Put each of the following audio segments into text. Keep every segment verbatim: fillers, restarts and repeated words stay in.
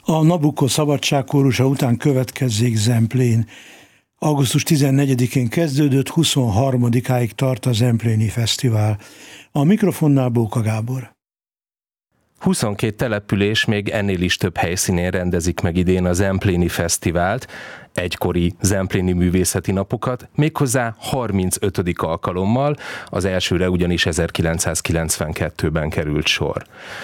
A Nabucco szabadságkórusa után következzék Zemplén. augusztus tizennegyedikén kezdődött, huszonharmadikáig tart a Zempléni Fesztivál. A mikrofonnál Bóka Gábor. huszonkét település még ennél is több helyszínén rendezik meg idén a Zempléni Fesztivált, egykori zempléni művészeti napokat, méghozzá harmincötödik alkalommal, az elsőre ugyanis ezerkilencszázkilencvenkettőben került sor.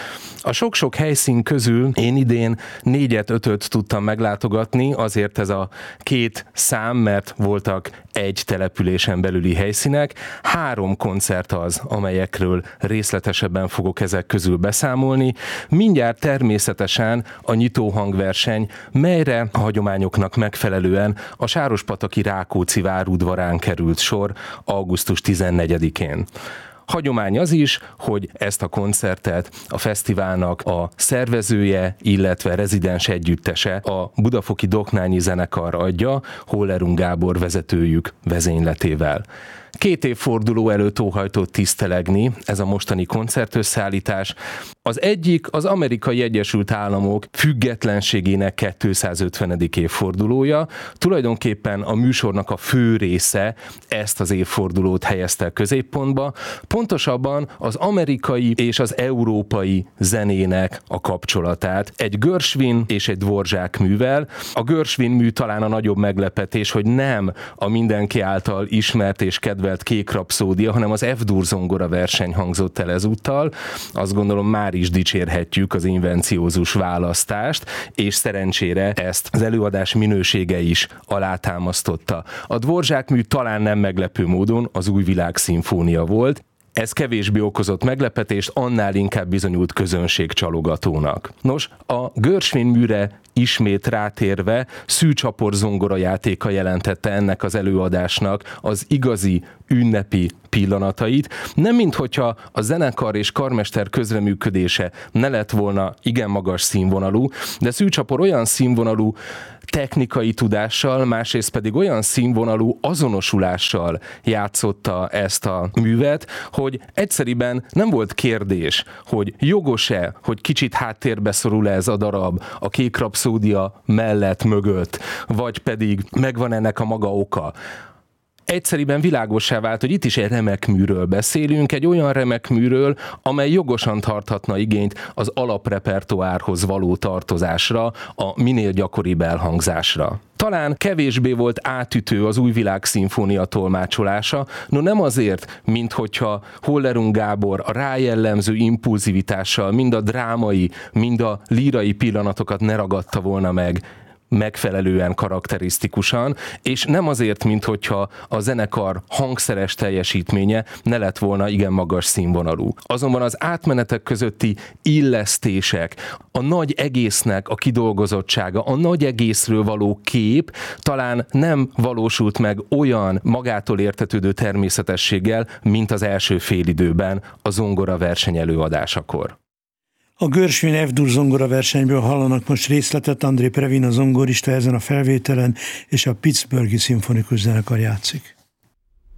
A sok-sok helyszín közül én idén négyet-ötöt tudtam meglátogatni, azért ez a két szám, mert voltak egy településen belüli helyszínek. Három koncert az, amelyekről részletesebben fogok ezek közül beszámolni. Mindjárt természetesen a nyitóhangverseny, melyre a hagyományoknak megfelelően a sárospataki Rákóczi várudvarán került sor augusztus tizennegyedikén. Hagyomány az is, hogy ezt a koncertet a fesztiválnak a szervezője, illetve rezidens együttese, a Budafoki Doknányi Zenekar adja, Hollerung Gábor vezetőjük vezényletével. Két évforduló előtt óhajtott tisztelegni ez a mostani koncertösszeállítás. Az egyik az Amerikai Egyesült Államok függetlenségének kétszázötvenedik évfordulója. Tulajdonképpen a műsornak a fő része ezt az évfordulót helyezte középpontba. Pontosabban az amerikai és az európai zenének a kapcsolatát egy Gershwin és egy Dvorak művel. A Gershwin mű talán a nagyobb meglepetés, hogy nem a mindenki által ismert és kedvelt Kék Rapszódia, hanem az F-dur zongora verseny hangzott el ezúttal. Azt gondolom, már is dicsérhetjük az invenciózus választást, és szerencsére ezt az előadás minősége is alátámasztotta. A Dvorak mű talán nem meglepő módon az Új Világ szimfónia volt. Ez kevésbé okozott meglepetést, annál inkább bizonyult közönségcsalogatónak. Nos, a Gershwin műre ismét rátérve szűcsapor zongora játéka jelentette ennek az előadásnak az igazi ünnepi pillanatait. Nem minthogyha a zenekar és karmester közreműködése ne lett volna igen magas színvonalú, de szűcsapor olyan színvonalú technikai tudással, másrészt pedig olyan színvonalú azonosulással játszotta ezt a művet, hogy egyszeriben nem volt kérdés, hogy jogos-e, hogy kicsit háttérbe szorul ez a darab a Kék Rapszódia mellett, mögött, vagy pedig megvan ennek a maga oka. Egyszeriben világossá vált, hogy itt is egy remek műről beszélünk, egy olyan remek műről, amely jogosan tarthatna igényt az alaprepertoárhoz való tartozásra, a minél gyakoribb elhangzásra. Talán kevésbé volt átütő az Új Világ szimfónia tolmácsolása, no nem azért, mint hogyha Hollerung Gábor a rájellemző impulzivitással mind a drámai, mind a lírai pillanatokat ne ragadta volna meg megfelelően karakterisztikusan, és nem azért, minthogyha a zenekar hangszeres teljesítménye ne lett volna igen magas színvonalú. Azonban az átmenetek közötti illesztések, a nagy egésznek a kidolgozottsága, a nagy egészről való kép talán nem valósult meg olyan magától értetődő természetességgel, mint az első félidőben a zongora verseny előadásakor. A Gershwin F-dur zongora versenyből hallanak most részletet, André Previn a zongorista ezen a felvételen, és a Pittsburghi Szimfonikus Zenekar játszik.